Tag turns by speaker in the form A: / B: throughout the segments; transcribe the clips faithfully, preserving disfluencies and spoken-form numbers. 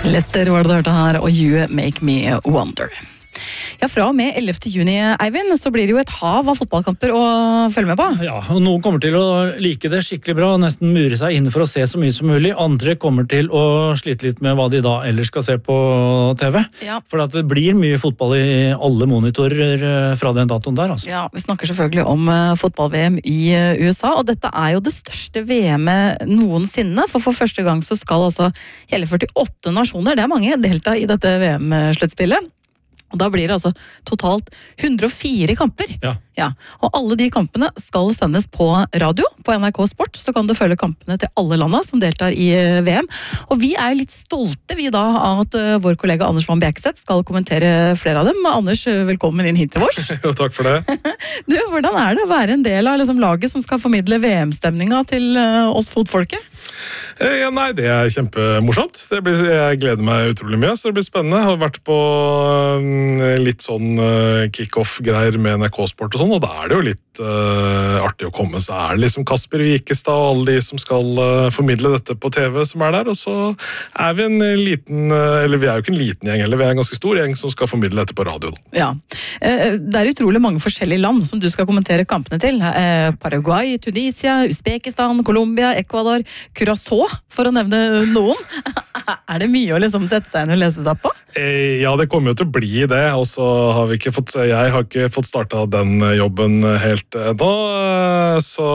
A: Lester var det du hørte her, og You Make Me Wonder. Ja, fra og med ellevte juni, Eivind, så blir det jo et hav av fotballkamper å følge med på.
B: Ja, og noen kommer til å like det skikkelig bra, og nesten mure seg inn for å se så mye som mulig. Andre kommer til å slite litt med hva de da ellers skal se på T V. Ja. For at det blir mye fotball i alle monitorer fra den datoen der, altså.
A: Ja, vi snakker selvfølgelig om fotball-V M i U S A, og dette er jo det største V M-et noensinne, for for første gang så skal altså hele førtiåtte nasjoner, det er mange, delta i dette V M-sluttspillet. Og da blir det altså totalt hundre og fire kamper.
B: Ja.
A: Ja. Og alle de kampene skal sendes på radio, på N R K Sport, så kan du følge kampene til alle landene som deltar i V M. Og vi er litt stolte vi da av at uh, vår kollega Anders Van Bjerkstedt skal kommentere flere av dem. Anders, velkommen inn hit til oss.
C: Jo, takk for det.
A: Du, hvordan er det å være en del av liksom, laget som skal formidle V M-stemninga til uh, oss fotfolket?
C: Ja, nei, det er kjempemorsomt. Det blir, jeg gleder meg utrolig mye, så det blir spennende. Jeg har vært på um, litt sånn uh, kick-off-greier med N R K Sport og sånn, og da er det jo litt uh, artig å komme. Så er det liksom Kasper Wikestad og alle de som skal uh, formidle dette på T V som er der, og så er vi en liten, uh, eller vi er jo ikke en liten gjeng, eller vi er en ganske stor gjeng som skal formidle dette på radio.
A: Ja, uh, det er utrolig mange forskjellige land som du skal kommentere kampene til. Uh, Paraguay, Tunisia, Uzbekistan, Colombia, Ecuador, Curaçao, for å nevne noen. Er det mye å liksom sette seg inn og lese seg på?
C: Eh, ja, det kommer jo til å bli det, og så har vi ikke fått, jeg har ikke fått startet den jobben helt ennå, så,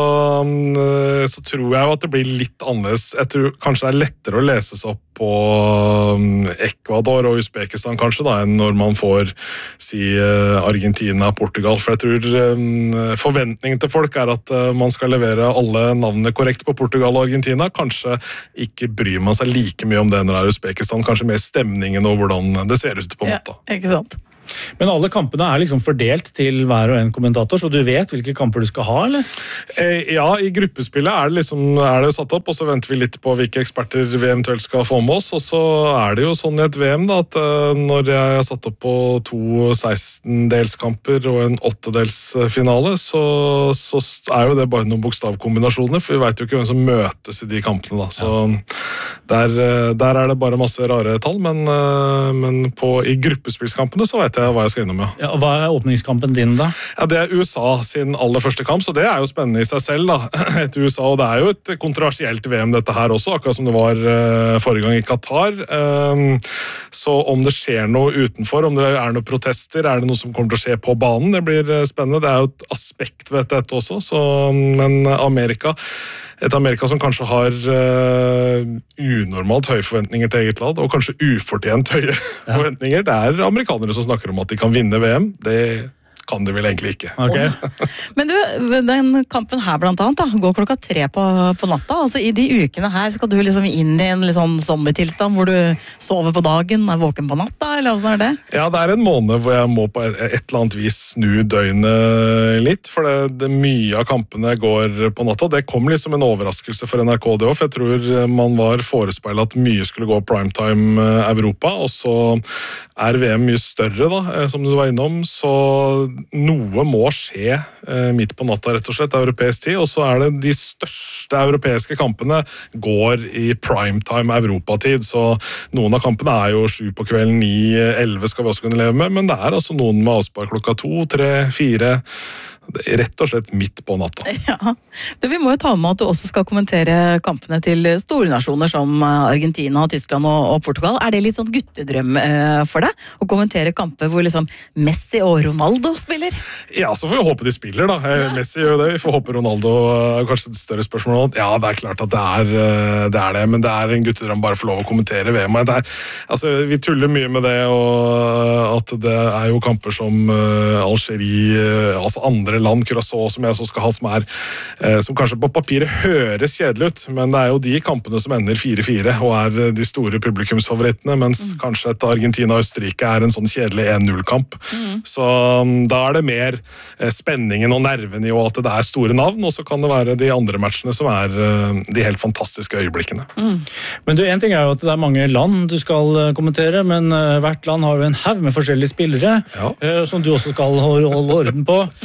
C: så tror jeg jo at det blir litt annerledes. Jeg tror kanskje det er lettere å lese seg opp på Ecuador og Uzbekistan kanskje da, enn når man får si Argentina, Portugal, for jeg tror forventningen til folk er at man skal levere alle navnene korrekt på Portugal og Argentina. Kanskje ikke bryr man seg like mye om det når det er Uzbekistan, kanskje mer stemningen og hvordan det ser ut på en måte.
A: Ja, ikke sant?
B: Men alle kampene er liksom fordelt til hver og en kommentator, så du vet hvilke kamper du skal ha, eller?
C: Eh, ja, i gruppespillet er det liksom er det satt opp, og så venter vi litt på hvilke eksperter vi eventuelt skal få med oss, og så er det jo sånn i et V M da, at uh, når jeg har satt opp på to sekstendelskamper og en åttedelsfinale, så, så er jo det bare noen bokstavkombinasjoner, for vi vet jo ikke hvem som møtes i de kampene da, så ja. der, der er det bare masse rare tall, men, uh, men på, i gruppespillskampene så vet jeg hva jeg skal innom, ja.
B: Ja, og hva er åpningskampen din da?
C: Ja, det er U S A sin aller første kamp, så det er jo spennende i seg selv da, etter U S A, og det er jo et kontroversielt V M dette her også, akkurat som det var uh, forrige gang i Qatar. Um, så om det skjer noe utenfor, om det er noen protester, er det noe som kommer til å skje på banen, det blir spennende. Det er jo et aspekt ved dette også, så, men Amerika Et Amerika som kanskje har uh, unormalt høye forventninger til eget land, og kanskje ufortjent høye ja. forventninger. Det er amerikanere som snakker om at de kan vinne V M. Det kan de vel egentlig ikke.
B: Okay.
A: Men du, den kampen her blant annet da, går klokka tre på, på natta. Altså i de ukene her skal du liksom inn i en litt sånn sommertilstand hvor du sover på dagen, er våken på natta, eller hvordan er det?
C: Ja, det er en måned hvor jeg må på et, et eller annet vis snu døgnet litt, for det, det mye av kampene går på natta. Det kom liksom en overraskelse for N R K det også, for jeg tror man var forespeilet at mye skulle gå primetime Europa, og så er V M mye større da, som du var innom, så noe må skje eh, midt på natta, rett og slett, europeisk tid, og så er det de største europeiske kampene går i primetime europatid, så noen av kampene er jo sju på kvelden, ni, elleve skal vi også kunne leve med, men det er altså noen med avspark klokka to, tre, fire, rett og slett midt på natta.
A: Ja, det, vi må jo ta med at du også skal kommentere kampene til store nasjoner som Argentina, Tyskland og, og Portugal. Er det litt sånn guttedrøm eh, for deg? Å kommentere kamper hvor liksom Messi og Ronaldo spiller?
C: Ja, så får vi håpe de spiller da. Ja. Messi gjør det, vi får håpe Ronaldo er kanskje et større spørsmål. Ja, det er klart at det er det, er det men det er en guttedrøm bare å få lov å kommentere V M. Det er, altså, vi tuller mye med det, og at det er jo kamper som uh, Algerie, altså andre land, Curaçao, som jeg så skal ha, som er eh, som kanskje på papiret høres kjedelig ut, men det er jo de kampene som ender fire fire og er de store publikumsfavorittene, mens mm. kanskje et Argentina og Østerrike er en sånn kjedelig en null-kamp. Mm. Så um, da er det mer eh, spenningen og nerven i at det er store navn, og så kan det være de andre matchene som er uh, de helt fantastiske øyeblikkene.
B: Mm. Men du, en ting er jo at det er mange land du skal kommentere, men uh, hvert land har jo en haug med forskjellige spillere, ja. uh, som du også skal holde orden på.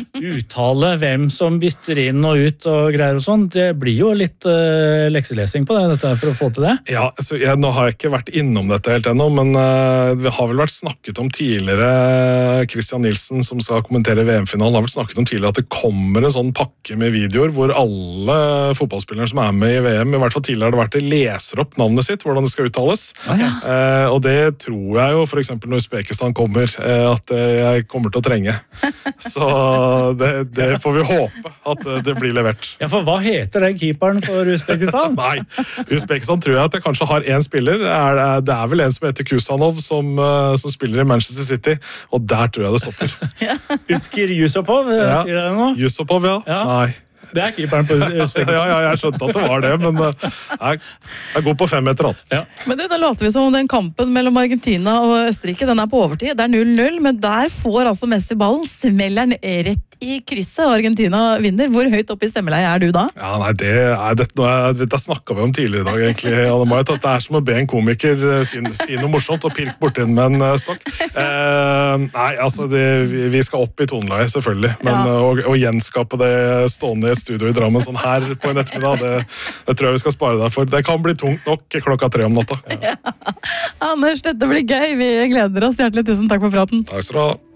B: uttale hvem som bytter inn og ut og greier og sånn, det blir jo litt uh, lekselesing på det, dette for å få til det.
C: Ja, altså, jeg, nå har jeg ikke vært innom dette helt ennå, men uh, vi har vel vært snakket om tidligere, Christian Nielsen som skal kommentere V M-finalen, har vel snakket om tidligere at det kommer en sånn pakke med videoer hvor alle fotballspillere som er med i V M, i hvert fall tidligere har det vært det, leser opp navnet sitt, hvordan det skal uttales. Ah, ja. uh, og det tror jeg jo, for eksempel når Uzbekistan kommer, uh, at uh, jeg kommer til å trenge. Så det, det får vi håpe at det blir levert.
B: Ja, for hva heter den keeperen for Uzbekistan?
C: Nei, Uzbekistan tror jeg at jeg kanskje har en spiller. Det er vel en som heter Kusanov, som, som spiller i Manchester City, og der tror jeg det stopper.
B: Ja. Utkir Yusupov, ja. Sier det nå?
C: Yusupov, ja. ja. Nei.
B: Det er keeperen på Uzbekistan.
C: Ja, ja, jeg skjønte at det var det, men jeg, jeg går på fem meter.
A: Ja. Men det, da later vi som om den kampen mellom Argentina og Østerrike, den er på overtid. Det er null null, men der får altså Messi ballen, smeller den rett i krysset, og Argentina vinner. Hvor høyt oppe i stemmeleie er du da?
C: Ja, nei, det er dette nå er, det snakket vi om tidligere i dag, egentlig, Anne-Marit, at det er som å be en komiker si, si noe morsomt og pirke bort inn med en stokk. Eh, nei, altså, det, vi skal opp i toneleie, selvfølgelig, men ja. å, å gjenskape det stående i et studio i Drammen sånn her på en ettermiddag, det, det tror jeg vi skal spare deg for. Det kan bli tungt nok klokka tre om natta.
A: Ja. Ja. Anders, dette blir gøy. Vi gleder oss. Hjertelig tusen takk for praten.
C: Takk skal du ha.